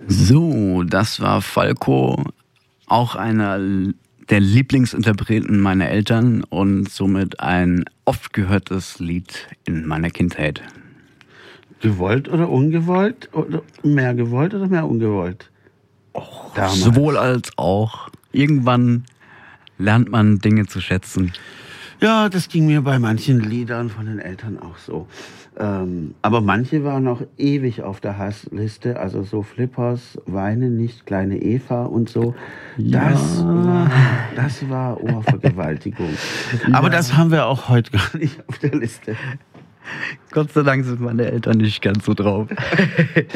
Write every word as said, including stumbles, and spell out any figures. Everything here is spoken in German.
So, das war Falco, auch einer der Lieblingsinterpreten meiner Eltern und somit ein oft gehörtes Lied in meiner Kindheit. Gewollt oder ungewollt? Oder mehr gewollt oder mehr ungewollt? Och, sowohl als auch. Irgendwann lernt man Dinge zu schätzen. Ja, das ging mir bei manchen Liedern von den Eltern auch so. Ähm, aber manche waren auch ewig auf der Hassliste. Also so Flippers, Weine nicht, kleine Eva und so. Ja. Das war, das war Ohrvergewaltigung. Ja. Aber das haben wir auch heute gar nicht auf der Liste. Gott sei Dank sind meine Eltern nicht ganz so drauf.